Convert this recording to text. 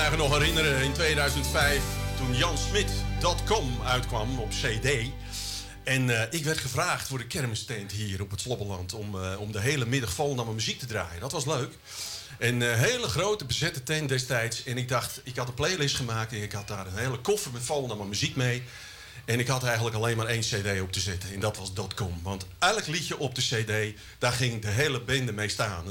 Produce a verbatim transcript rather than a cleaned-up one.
dagen nog herinneren in tweeduizend vijf toen Jan Smit punt com uitkwam op C D. En uh, ik werd gevraagd voor de kermistent hier op het Slobbeland om, uh, om de hele middag Volendammer muziek te draaien. Dat was leuk. Een uh, hele grote bezette tent destijds. En ik dacht, ik had een playlist gemaakt en ik had daar een hele koffer met Volendammer muziek mee. En ik had eigenlijk alleen maar één cd op te zetten en dat was .com. Want elk liedje op de cd, daar ging de hele bende mee staan.